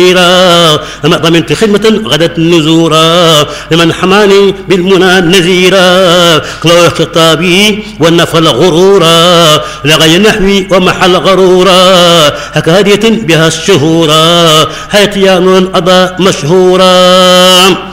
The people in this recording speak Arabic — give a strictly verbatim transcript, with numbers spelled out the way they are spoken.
لما ضمنت خدمة غدت نزورا لمن حماني بالمنى نزيرا قلوه خطابي والنفل غرورا لغي نحوي ومحل غرورا هكهدية بها الشهورا حياتي نون أضاء مشهورا